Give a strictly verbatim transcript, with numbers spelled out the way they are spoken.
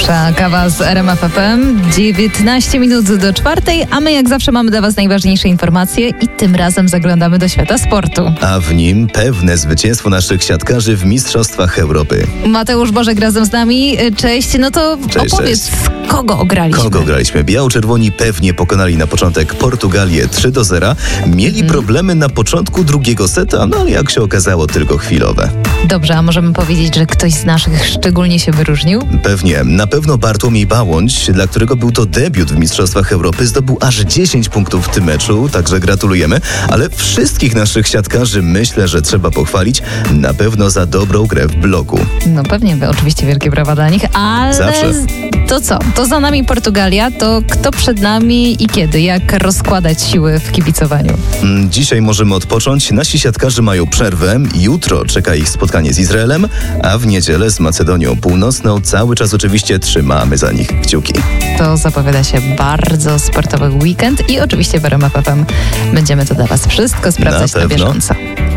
Pierwsza kawa z R M F F M, dziewiętnaście minut do czwartej, a my jak zawsze mamy dla Was najważniejsze informacje i tym razem zaglądamy do świata sportu. A w nim pewne zwycięstwo naszych siatkarzy w Mistrzostwach Europy. Mateusz Bożek razem z nami, cześć, no to Cześć, opowiedz, cześć. kogo ograliśmy? Kogo graliśmy? Biało-czerwoni pewnie pokonali na początek Portugalię trzy do zera. Mieli Mhm. problemy na początku drugiego seta, no ale jak się okazało tylko chwilowe. Dobrze, a możemy powiedzieć, że ktoś z naszych szczególnie się wyróżnił? Pewnie. Na pewno Bartłomiej Bałądź, dla którego był to debiut w Mistrzostwach Europy, zdobył aż dziesięć punktów w tym meczu, także gratulujemy. Ale wszystkich naszych siatkarzy myślę, że trzeba pochwalić na pewno za dobrą grę w bloku. No pewnie, oczywiście wielkie brawa dla nich, ale Zawsze. to co? To za nami Portugalia, to kto przed nami i kiedy? Jak rozkładać siły w kibicowaniu? Mm, Dzisiaj możemy odpocząć. Nasi siatkarze mają przerwę. Jutro czeka ich spotkanie z Izraelem, a w niedzielę z Macedonią Północną. Cały czas oczywiście trzymamy za nich kciuki. To zapowiada się bardzo sportowy weekend i oczywiście w R M F F M będziemy to dla Was wszystko sprawdzać na, pewno. bieżąco.